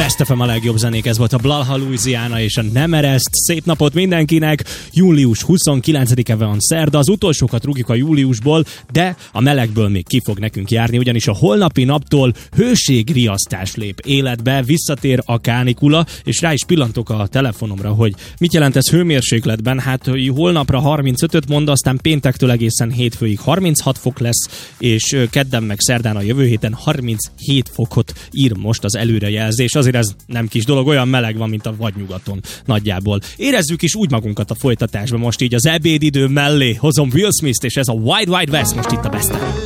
Best FM a legjobb zenék, ez volt a Blaha Louisiana és a Nem Ereszt. Szép napot mindenkinek! Július 29-e van szerda, az utolsókat rúgjuk a júliusból, de a melegből még ki fog nekünk járni, ugyanis a holnapi naptól hőségriasztás lép életbe, visszatér a kánikula, és rá is pillantok a telefonomra, hogy mit jelent ez hőmérsékletben. Hát holnapra 35-öt mond, aztán péntektől egészen hétfőig 36 fok lesz, és kedden meg szerdán a jövő héten 37 fokot ír most az előrejelzés. Azért ez nem kis dolog, olyan meleg van, mint a vadnyugaton nagyjából. Érezzük is úgy magunkat a folytatásban, most így az ebédidő mellé hozom Will Smith-t, és ez a Wide Wide West most itt a Best.